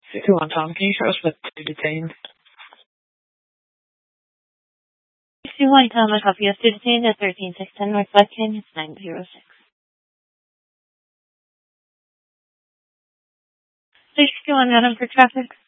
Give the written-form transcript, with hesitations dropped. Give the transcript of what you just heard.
61 Tom, can you show us what to detain? 61 Tom, a copy of to detain at 13610 Northwest Canyon, 906. 61 Adam for traffic.